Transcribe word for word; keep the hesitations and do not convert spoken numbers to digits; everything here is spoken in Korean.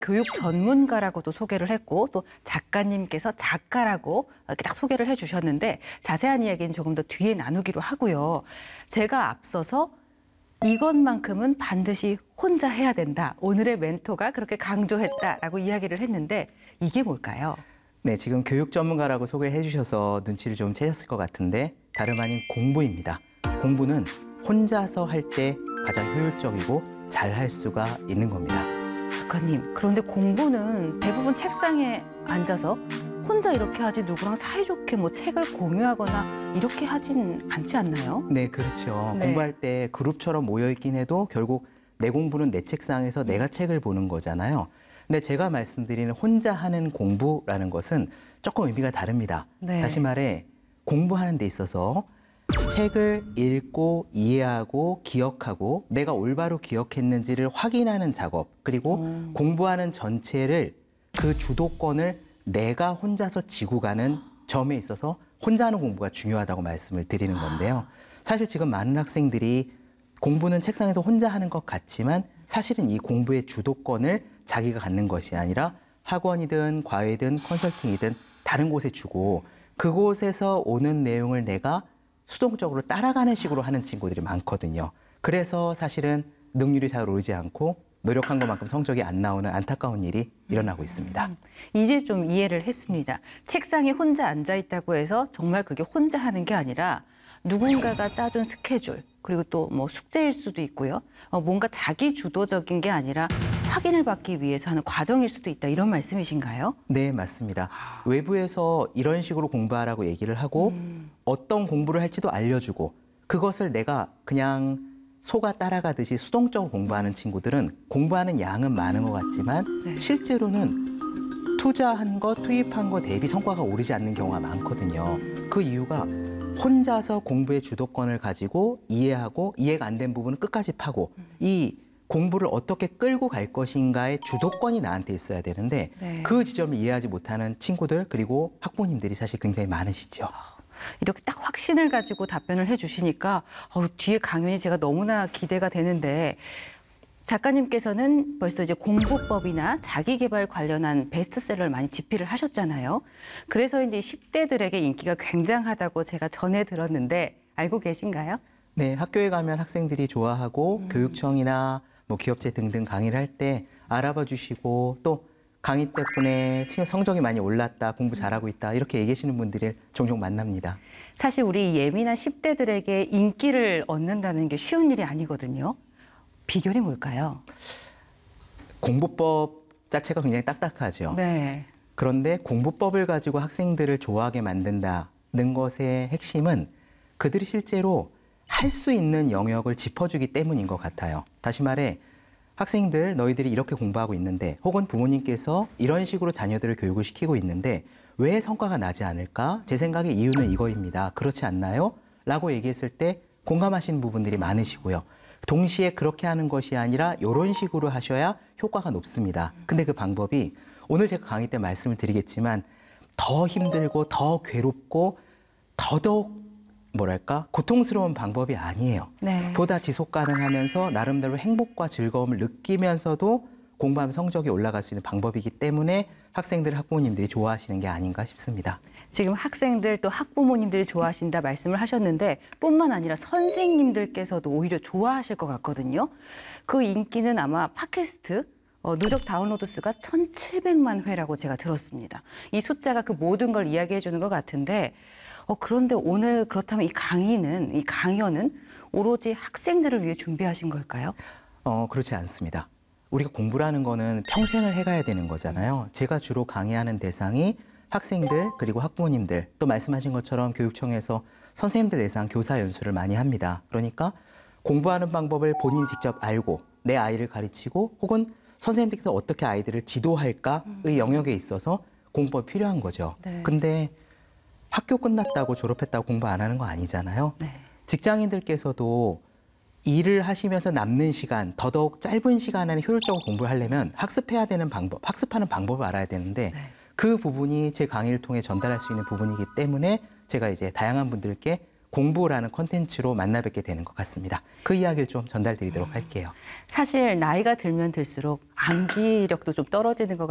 교육 전문가라고도 소개를 했고 또 작가님께서 작가라고 이렇게 딱 소개를 해주셨는데 자세한 이야기는 조금 더 뒤에 나누기로 하고요. 제가 앞서서 이것만큼은 반드시 혼자 해야 된다. 오늘의 멘토가 그렇게 강조했다라고 이야기를 했는데 이게 뭘까요? 네, 지금 교육 전문가라고 소개해 주셔서 눈치를 좀 채셨을 것 같은데 다름 아닌 공부입니다. 공부는 혼자서 할 때 가장 효율적이고 잘 할 수가 있는 겁니다. 작가님, 그런데 공부는 대부분 책상에 앉아서 혼자 이렇게 하지 누구랑 사이좋게 뭐 책을 공유하거나 이렇게 하진 않지 않나요? 네, 그렇죠. 네. 공부할 때 그룹처럼 모여있긴 해도 결국 내 공부는 내 책상에서 내가 책을 보는 거잖아요. 근데 제가 말씀드리는 혼자 하는 공부라는 것은 조금 의미가 다릅니다. 네. 다시 말해 공부하는 데 있어서 책을 읽고 이해하고 기억하고 내가 올바로 기억했는지를 확인하는 작업, 그리고 음. 공부하는 전체를 그 주도권을 내가 혼자서 지고 가는 점에 있어서 혼자 하는 공부가 중요하다고 말씀을 드리는 건데요. 사실 지금 많은 학생들이 공부는 책상에서 혼자 하는 것 같지만 사실은 이 공부의 주도권을 자기가 갖는 것이 아니라 학원이든 과외든 컨설팅이든 다른 곳에 주고 그곳에서 오는 내용을 내가 수동적으로 따라가는 식으로 하는 친구들이 많거든요. 그래서 사실은 능률이 잘 오르지 않고 노력한 것만큼 성적이 안 나오는 안타까운 일이 일어나고 있습니다. 음, 이제 좀 이해를 했습니다. 책상에 혼자 앉아 있다고 해서 정말 그게 혼자 하는 게 아니라 누군가가 짜준 스케줄, 그리고 또 뭐 숙제일 수도 있고요. 어, 뭔가 자기 주도적인 게 아니라 확인을 받기 위해서 하는 과정일 수도 있다. 이런 말씀이신가요? 네, 맞습니다. 외부에서 이런 식으로 공부하라고 얘기를 하고 음. 어떤 공부를 할지도 알려주고 그것을 내가 그냥 소가 따라가듯이 수동적으로 공부하는 친구들은 공부하는 양은 많은 것 같지만 네. 실제로는 투자한 거, 투입한 거 대비 성과가 오르지 않는 경우가 많거든요. 그 이유가 혼자서 공부의 주도권을 가지고 이해하고 이해가 안 된 부분은 끝까지 파고 이 공부를 어떻게 끌고 갈 것인가의 주도권이 나한테 있어야 되는데 네. 그 지점을 이해하지 못하는 친구들 그리고 학부모님들이 사실 굉장히 많으시죠. 이렇게 딱 확신을 가지고 답변을 해주시니까 어, 뒤에 강연이 제가 너무나 기대가 되는데 작가님께서는 벌써 이제 공부법이나 자기계발 관련한 베스트셀러를 많이 집필을 하셨잖아요. 그래서 이제 십 대들에게 인기가 굉장하다고 제가 전해 들었는데 알고 계신가요? 네, 학교에 가면 학생들이 좋아하고 음. 교육청이나 뭐 기업체 등등 강의를 할 때 알아봐 주시고 또 강의 때문에 성적이 많이 올랐다, 공부 잘하고 있다 이렇게 얘기하시는 분들을 종종 만납니다. 사실 우리 예민한 십 대들에게 인기를 얻는다는 게 쉬운 일이 아니거든요. 비결이 뭘까요? 공부법 자체가 굉장히 딱딱하죠. 네. 그런데 공부법을 가지고 학생들을 좋아하게 만든다는 것의 핵심은 그들이 실제로 할 수 있는 영역을 짚어주기 때문인 것 같아요. 다시 말해 학생들 너희들이 이렇게 공부하고 있는데 혹은 부모님께서 이런 식으로 자녀들을 교육을 시키고 있는데 왜 성과가 나지 않을까? 제 생각에 이유는 이거입니다. 그렇지 않나요? 라고 얘기했을 때 공감하시는 부분들이 많으시고요. 동시에 그렇게 하는 것이 아니라 이런 식으로 하셔야 효과가 높습니다. 근데 그 방법이 오늘 제가 강의 때 말씀을 드리겠지만 더 힘들고 더 괴롭고 더더욱 뭐랄까 고통스러운 방법이 아니에요. 네. 보다 지속 가능하면서 나름대로 행복과 즐거움을 느끼면서도 공부하면 성적이 올라갈 수 있는 방법이기 때문에 학생들, 학부모님들이 좋아하시는 게 아닌가 싶습니다. 지금 학생들 또 학부모님들이 좋아하신다 말씀을 하셨는데 뿐만 아니라 선생님들께서도 오히려 좋아하실 것 같거든요. 그 인기는 아마 팟캐스트 어, 누적 다운로드 수가 천칠백만 회라고 제가 들었습니다. 이 숫자가 그 모든 걸 이야기해 주는 것 같은데 어, 그런데 오늘 그렇다면 이 강의는, 이 강연은 오로지 학생들을 위해 준비하신 걸까요? 어, 그렇지 않습니다. 우리가 공부라는 거는 평생을 해가야 되는 거잖아요. 제가 주로 강의하는 대상이 학생들 그리고 학부모님들 또 말씀하신 것처럼 교육청에서 선생님들 대상 교사 연수를 많이 합니다. 그러니까 공부하는 방법을 본인이 직접 알고 내 아이를 가르치고 혹은 선생님들께서 어떻게 아이들을 지도할까의 영역에 있어서 공부가 필요한 거죠. 네. 근데 학교 끝났다고 졸업했다고 공부 안 하는 거 아니잖아요. 네. 직장인들께서도 일을 하시면서 남는 시간, 더더욱 짧은 시간 안에 효율적으로 공부를 하려면 학습해야 되는 방법, 학습하는 방법을 알아야 되는데 네. 그 부분이 제 강의를 통해 전달할 수 있는 부분이기 때문에 제가 이제 다양한 분들께 공부라는 콘텐츠로 만나 뵙게 되는 것 같습니다. 그 이야기를 좀 전달드리도록 할게요. 사실 나이가 들면 들수록 암기력도 좀 떨어지는 것